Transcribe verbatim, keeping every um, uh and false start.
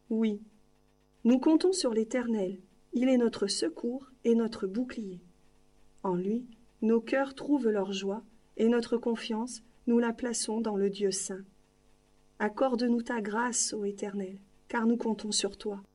Oui, nous comptons sur l'Éternel. Il est notre secours et notre bouclier. En lui, nos cœurs trouvent leur joie, et notre confiance, nous la plaçons dans le Dieu saint. Accorde-nous ta grâce, ô Éternel, car nous comptons sur toi.